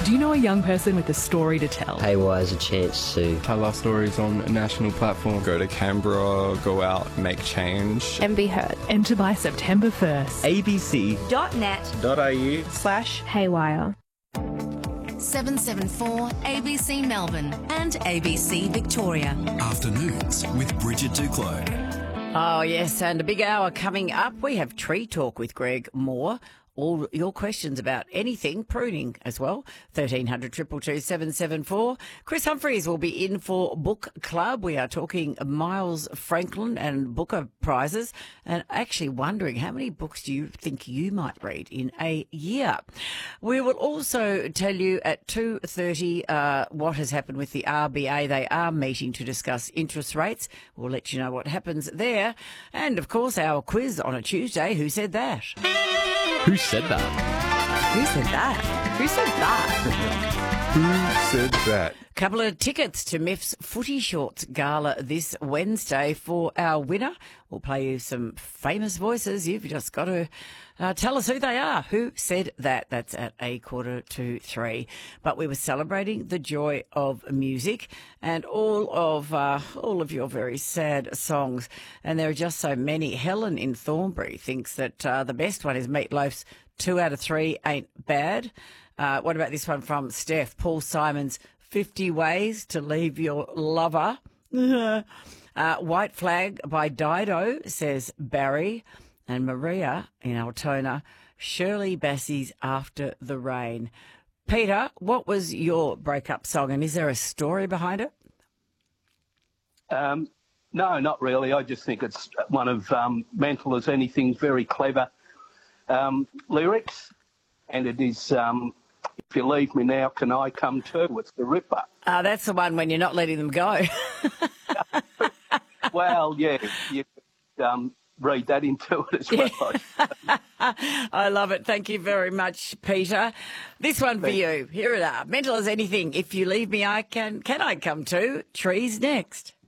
Do you know a young person with a story to tell? Haywire is a chance to tell our stories on a national platform. Go to Canberra, go out, make change. And be heard. Enter by September 1st. abc.net.au/haywire. 774 ABC Melbourne and ABC Victoria. Afternoons with Bridget Duclos. Oh, yes, and a big hour coming up. We have Tree Talk with Greg Moore. All your questions about anything, pruning as well, 1300 222 774. Chris Humphries will be in for Book Club. We are talking Miles Franklin and Booker prizes, and actually wondering how many books do you think you might read in a year. We will also tell you at 2:30 what has happened with the RBA. They are meeting to discuss interest rates. We'll let you know what happens there. And, of course, our quiz on a Tuesday, Who Said That? Who said that? Who said that? Who said that? Who said that? Couple of tickets to MIF's Footy Shorts Gala this Wednesday for our winner. We'll play you some famous voices. You've just got to tell us who they are. Who said that? That's at 2:45. But we were celebrating the joy of music and all of your very sad songs. And there are just so many. Helen in Thornbury thinks that the best one is Meatloaf's 2 out of 3 Ain't Bad. What about this one from Steph? Paul Simon's 50 Ways to Leave Your Lover. White Flag by Dido, says Barry. And Maria in Altona, Shirley Bassey's After the Rain. Peter, what was your breakup song, and is there a story behind it? No, not really. I just think it's one of Mental as Anything's very clever lyrics, and it is If You Leave Me Now, Can I Come Too? It's the Ripper. That's the one when you're not letting them go. Well, yeah, you read that into it as well. I love it. Thank you very much, Peter. This one for you. Here it are. Mental as Anything. If You Leave Me, Can I Come Too? Trees next.